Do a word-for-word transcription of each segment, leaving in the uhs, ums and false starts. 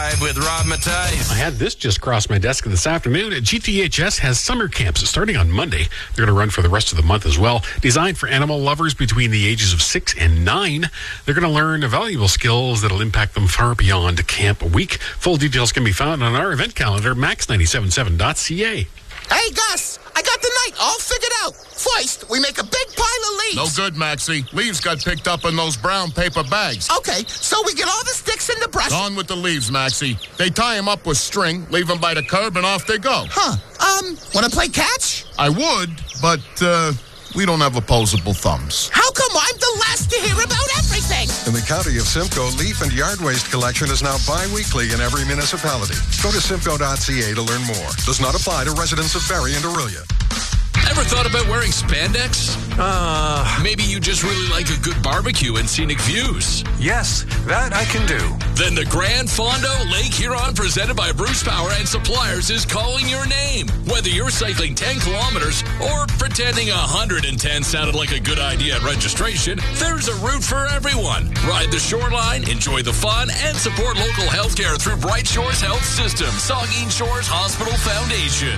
With Rob Matthijs. I had this just cross my desk this afternoon. G T H S has summer camps starting on Monday. They're going to run for the rest of the month as well. Designed for animal lovers between the ages of six and nine. They're going to learn valuable skills that'll impact them far beyond camp week. Full details can be found on our event calendar, max nine seven seven dot c a. Hey, Gus, I got the night all figured out. First, we make a big pile of leaves. No good, Maxie. Leaves got picked up in those brown paper bags. Okay, so we get all the sticks in the brush. On with the leaves, Maxie. They tie them up with string, leave them by the curb, and off they go. Huh. Um, want to play catch? I would, but, uh, we don't have opposable thumbs. How come I'm the last to hear about everything? In the county of Simcoe, leaf and yard waste collection is now bi-weekly in every municipality. Go to simcoe dot c a to learn more. Does not apply to residents of Barrie and Orillia. Ever thought about wearing spandex? Uh, Maybe you just really like a good barbecue and scenic views. yes, that I can do. Then the Grand Fondo Lake Huron, presented by Bruce Power and Suppliers, is calling your name. Whether you're cycling ten kilometers or pretending one hundred ten sounded like a good idea at registration, there's a route for everyone. Ride the shoreline, enjoy the fun, and support local healthcare through Bright Shores Health System, Saugeen Shores Hospital Foundation.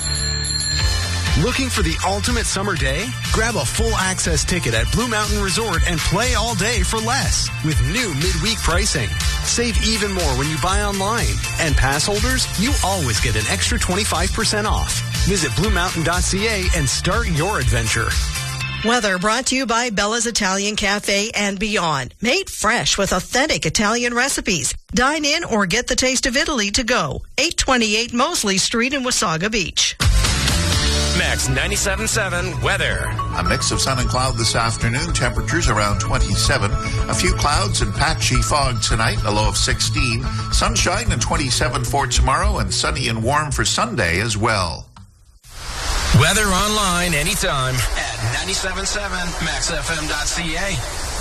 Looking for the ultimate summer day? Grab a full access ticket at Blue Mountain Resort and play all day for less with new midweek pricing. Save even more when you buy online. And pass holders, you always get an extra twenty-five percent off. Visit blue mountain dot c a and start your adventure. Weather brought to you by Bella's Italian Cafe and Beyond. Made fresh with authentic Italian recipes. Dine in or get the taste of Italy to go. eight twenty-eight Mosley Street in Wasaga Beach. Max ninety-seven point seven weather. A mix of sun and cloud this afternoon. Temperatures around twenty-seven. A few clouds and patchy fog tonight. A low of sixteen. Sunshine and twenty-seven for tomorrow, and sunny and warm for Sunday as well. Weather online anytime at ninety-seven point seven max f m dot c a.